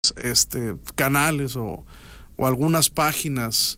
canales o algunas páginas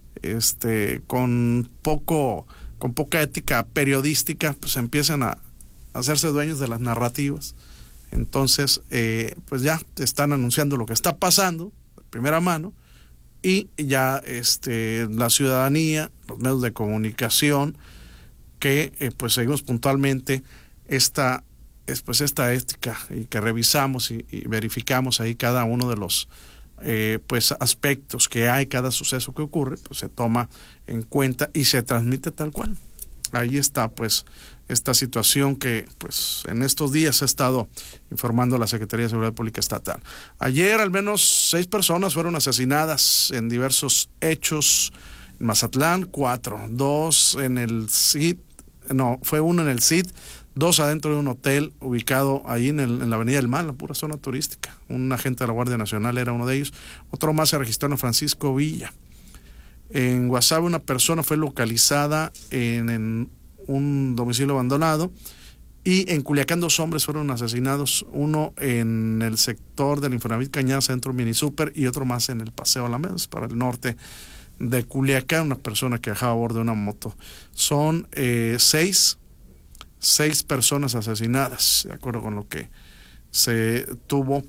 con poca ética periodística, pues empiezan a hacerse dueños de las narrativas. Entonces, pues ya están anunciando lo que está pasando de primera mano, y ya la ciudadanía, los medios de comunicación, que pues seguimos puntualmente esta ética, y que revisamos y verificamos ahí cada uno de los pues aspectos que hay, cada suceso que ocurre, pues se toma en cuenta y se transmite tal cual. Ahí está pues esta situación que pues en estos días ha estado informando la Secretaría de Seguridad Pública Estatal. Ayer al menos 6 personas fueron asesinadas en diversos hechos en Mazatlán, 4, 2 en el CID, fue uno en el CID, 2 adentro de un hotel ubicado ahí en la Avenida del Mar, la pura zona turística. Un agente de la Guardia Nacional era uno de ellos. Otro más se registró en Francisco Villa. En Guasave una persona fue localizada en un domicilio abandonado, y en Culiacán 2 hombres fueron asesinados, uno en el sector del Infonavit Cañada, centro mini super, y otro más en el Paseo Alamedas, para el norte de Culiacán, una persona que viajaba a bordo de una moto. Son 6 personas asesinadas, de acuerdo con lo que se tuvo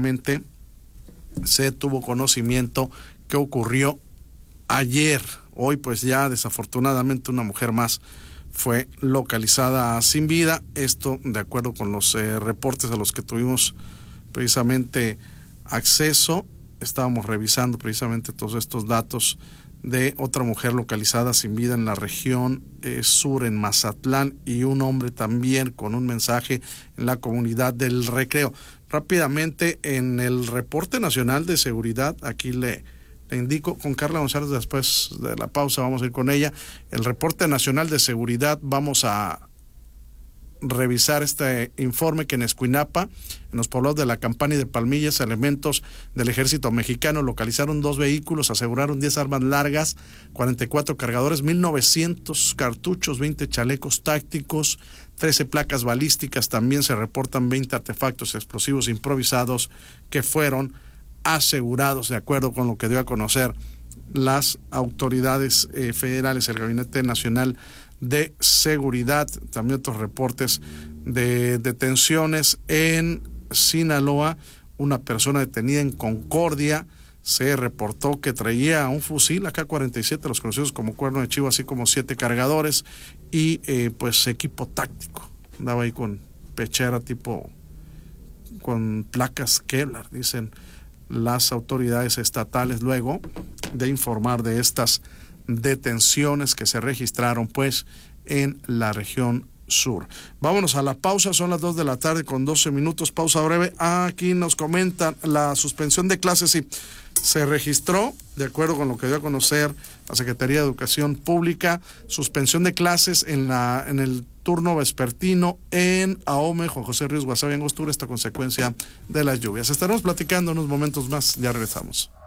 conocimiento que ocurrió ayer. Hoy pues ya desafortunadamente una mujer más fue localizada sin vida. Esto de acuerdo con los reportes a los que tuvimos precisamente acceso. Estábamos revisando precisamente todos estos datos de otra mujer localizada sin vida en la región sur, en Mazatlán, y un hombre también con un mensaje en la comunidad del Recreo. Rápidamente, en el reporte nacional de seguridad, aquí le indico, con Carla González, después de la pausa vamos a ir con ella. El reporte nacional de seguridad, vamos a revisar este informe que en Escuinapa, en los poblados de La Campana y de Palmillas, elementos del ejército mexicano localizaron 2 vehículos, aseguraron 10 armas largas, 44 cargadores, 1,900 cartuchos, 20 chalecos tácticos, 13 placas balísticas. También se reportan 20 artefactos explosivos improvisados que fueron asegurados, de acuerdo con lo que dio a conocer las autoridades federales, el Gabinete Nacional de Seguridad. También otros reportes de detenciones en Sinaloa. Una persona detenida en Concordia, se reportó que traía un fusil AK-47, los conocidos como cuerno de chivo, así como 7 cargadores y pues equipo táctico. Andaba ahí con pechera tipo con placas Kevlar, dicen las autoridades estatales, luego de informar de estas detenciones que se registraron pues en la región sur. Vámonos a la pausa, son las 2 de la tarde con 12 minutos, pausa breve. Aquí nos comentan la suspensión de clases, y se registró, de acuerdo con lo que dio a conocer la Secretaría de Educación Pública, suspensión de clases en el turno vespertino en Ahome, Juan José Ríos, Guasave y Angostura, esta consecuencia de las lluvias. Estaremos platicando en unos momentos más, ya regresamos.